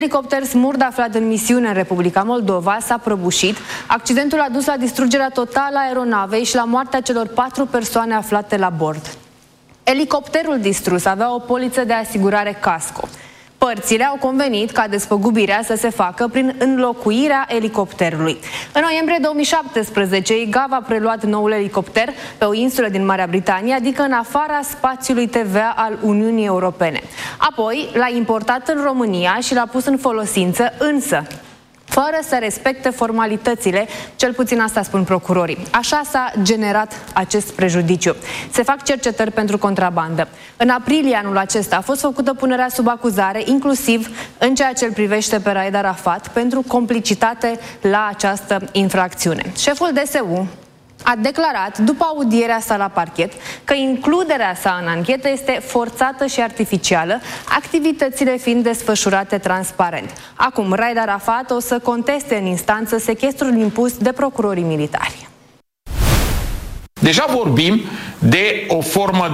Helicopter Smurd aflat în misiune în Republica Moldova s-a prăbușit. Accidentul a dus la distrugerea totală a aeronavei și la moartea celor 4 persoane aflate la bord. Elicopterul distrus avea o poliță de asigurare casco. Părțile au convenit ca despăgubirea să se facă prin înlocuirea elicopterului. În noiembrie 2017, IGAV a preluat noul elicopter pe o insulă din Marea Britanie, adică în afara spațiului TVA al Uniunii Europene. Apoi l-a importat în România și l-a pus în folosință, însă fără să respecte formalitățile, cel puțin asta spun procurorii. Așa s-a generat acest prejudiciu. Se fac cercetări pentru contrabandă. În aprilie anul acesta a fost făcută punerea sub acuzare, inclusiv în ceea ce îl privește pe Raed Arafat, pentru complicitate la această infracțiune. Șeful DSU a declarat, după audierea sa la parchet, că includerea sa în anchetă este forțată și artificială, activitățile fiind desfășurate transparent. Acum, Raed Arafat o să conteste în instanță sechestrul impus de procurorii militari. Deja vorbim de o formă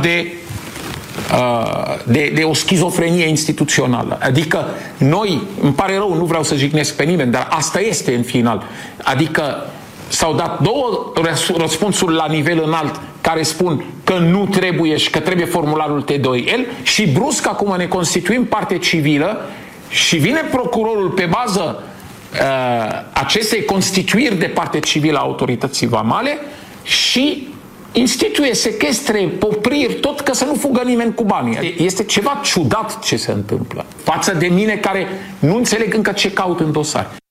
de o schizofrenie instituțională. Adică noi, îmi pare rău, nu vreau să jignesc pe nimeni, dar asta este în final. Adică s-au dat 2 răspunsuri la nivel înalt care spun că nu trebuie și că trebuie formularul T2L și brusc acum ne constituim parte civilă și vine procurorul pe bază acestei constituiri de parte civilă a autorității vamale și instituie sechestre, popriri, tot că să nu fugă nimeni cu banii. Este ceva ciudat ce se întâmplă față de mine care nu înțeleg încă ce caut în dosar.